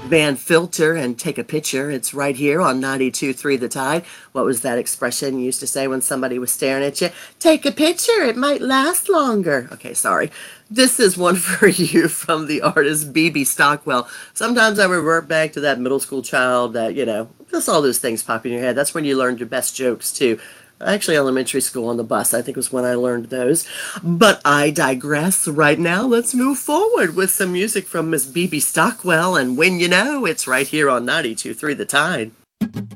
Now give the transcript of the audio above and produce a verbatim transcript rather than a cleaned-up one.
band Filter and Take a Picture. It's right here on ninety-two point three The Tide. What was that expression you used to say when somebody was staring at you? Take a picture, it might last longer. Okay, sorry. This is one for you from the artist B B Stockwell. Sometimes I revert back to that middle school child that, you know, just all those things pop in your head. That's when you learned your best jokes, too. Actually, elementary school on the bus, I think, was when I learned those. But I digress. Right now, let's move forward with some music from Miss B B Stockwell. And when you know, it's right here on ninety-two point three The Tide.